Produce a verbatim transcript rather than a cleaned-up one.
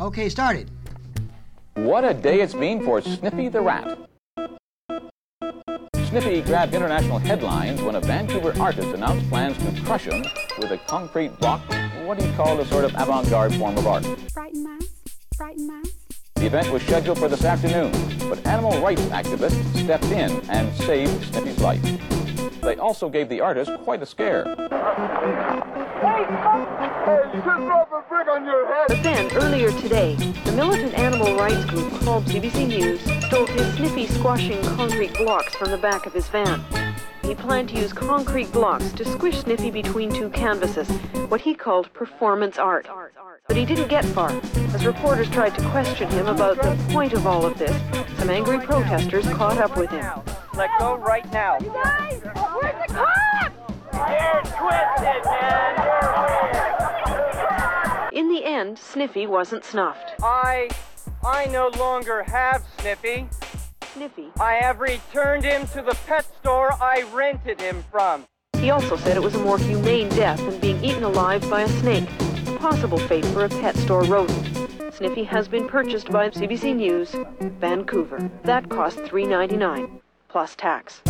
Okay, started. What a day it's been for Sniffy the Rat. Sniffy grabbed international headlines when a Vancouver artist announced plans to crush him with a concrete block, what he called a sort of avant-garde form of art. Frighten mice? Frighten mice? The event was scheduled for this afternoon, but animal rights activists stepped in and saved Sniffy's life. They also gave the artist quite a scare. But then, earlier today, the militant animal rights group called C B C News told his Sniffy squashing concrete blocks from the back of his van. He planned to use concrete blocks to squish Sniffy between two canvases, what he called performance art. But he didn't get far. As reporters tried to question him about the point of all of this, some angry protesters caught up with him. Let go right now. You guys! Where's the cop? You're twisted, man. In the end, Sniffy wasn't snuffed. I, I no longer have Sniffy. Sniffy. I have returned him to the pet store I rented him from. He also said it was a more humane death than being eaten alive by a snake, a possible fate for a pet store rodent. Sniffy has been purchased by C B C News, Vancouver. That cost three dollars and ninety-nine cents, plus tax.